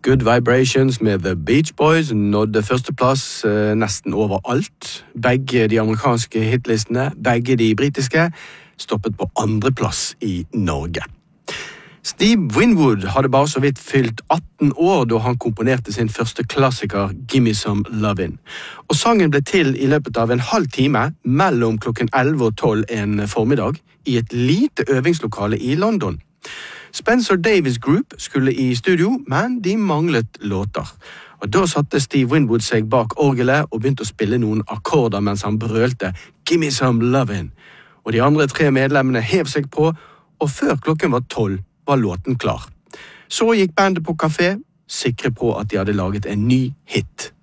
Good Vibrations med The Beach Boys nådde førsteplass nesten overalt. Begge de amerikanske hitlistene, begge de britiske, stoppet på andreplass i Norge. Steve Winwood hadde bare så vidt fylt 18 år da han komponerte sin første klassiker Gimme Some Lovin'. Og sangen ble til i løpet av en halv time mellom klokken 11 og 12 en formiddag i et lite øvingslokale i London. Spencer Davis Group skulle i studio, men de manglet låter. Og da satte Steve Winwood seg bak orgelet og begynte å spille noen akkorder mens han brølte Gimme Some Lovin'. Og de andre 3 medlemmene hev seg på, og før klokken var 12 var låten klar. Så gikk bandet på kafé, sikre på at de hadde laget en ny hit.